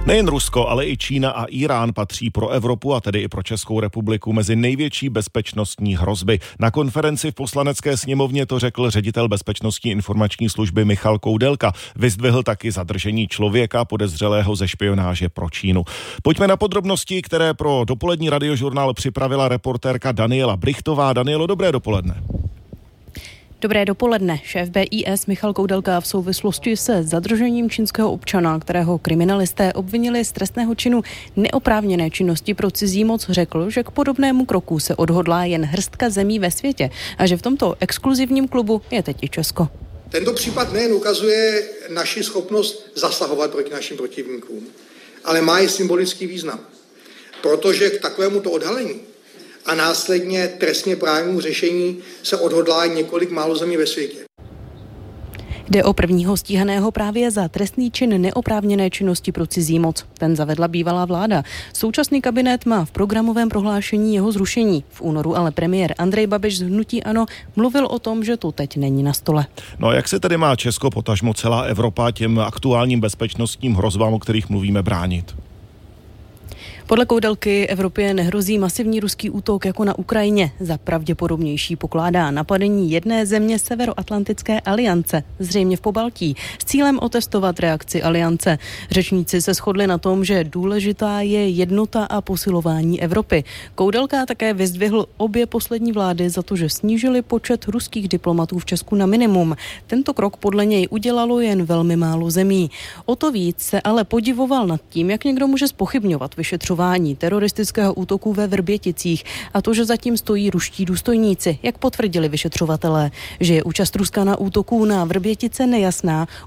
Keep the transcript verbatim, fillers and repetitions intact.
Nejen Rusko, ale i Čína a Irán patří pro Evropu a tedy i pro Českou republiku mezi největší bezpečnostní hrozby. Na konferenci v Poslanecké sněmovně to řekl ředitel Bezpečnostní informační služby Michal Koudelka. Vyzdvihl taky zadržení člověka podezřelého ze špionáže pro Čínu. Pojďme na podrobnosti, které pro dopolední radiožurnál připravila reportérka Daniela Brichtová. Danielo, dobré dopoledne. Dobré dopoledne. Šéf B I S Michal Koudelka v souvislosti se zadržením čínského občana, kterého kriminalisté obvinili z trestného činu neoprávněné činnosti pro cizí moc, řekl, že k podobnému kroku se odhodlá jen hrstka zemí ve světě a že v tomto exkluzivním klubu je teď i Česko. Tento případ nejen ukazuje naši schopnost zasahovat proti našim protivníkům, ale má i symbolický význam, protože k takovémuto odhalení a následně trestně právnímu řešení se odhodlá několik málo zemí ve světě. Jde o prvního stíhaného právě za trestný čin neoprávněné činnosti pro cizí moc. Ten zavedla bývalá vláda. Současný kabinet má v programovém prohlášení jeho zrušení. V únoru ale premiér Andrej Babiš z hnutí ANO mluvil o tom, že to teď není na stole. No a jak se tedy má Česko, potažmo celá Evropa těm aktuálním bezpečnostním hrozbám, o kterých mluvíme, bránit? Podle Koudelky Evropě nehrozí masivní ruský útok jako na Ukrajině. Za pravděpodobnější pokládá napadení jedné země Severoatlantické aliance, zřejmě v Pobaltí, s cílem otestovat reakci aliance. Řečníci se shodli na tom, že důležitá je jednota a posilování Evropy. Koudelka také vyzdvihl obě poslední vlády za to, že snížili počet ruských diplomatů v Česku na minimum. Tento krok podle něj udělalo jen velmi málo zemí. O to víc se ale podivoval nad tím, jak někdo může zpochybňovat vyšetřování teroristického útoku ve Vrběticích a to, že zatím stojí ruští důstojníci, jak potvrdili vyšetřovatelé. Že je účast Ruska na útoku na Vrbětice nejasná,